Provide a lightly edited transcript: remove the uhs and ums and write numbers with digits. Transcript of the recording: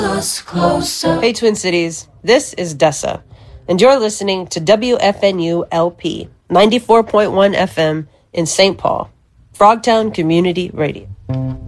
Hey, Twin Cities. This is Dessa, and you're listening to WFNU LP 94.1 FM in St. Paul, Frogtown Community Radio.